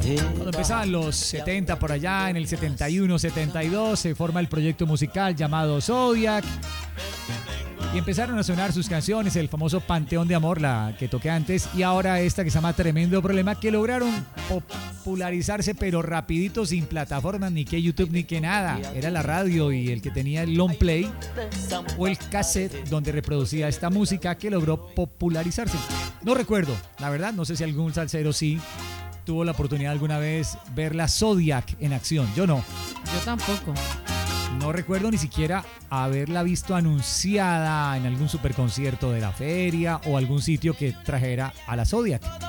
Cuando empezaban los 70 por allá, en el 71, 72, se forma el proyecto musical llamado Zodiac. Y empezaron a sonar sus canciones, el famoso Panteón de Amor, la que toqué antes, y ahora esta que se llama Tremendo Problema, que lograron popularizarse, pero rapidito, sin plataformas, ni que YouTube, ni que nada. Era la radio y el que tenía el long play o el cassette donde reproducía esta música que logró popularizarse. No recuerdo, la verdad, no sé si algún salsero sí tuvo la oportunidad alguna vez ver la Zodiac en acción. Yo no. Yo tampoco. No recuerdo ni siquiera haberla visto anunciada en algún superconcierto de la feria o algún sitio que trajera a la Zodiac.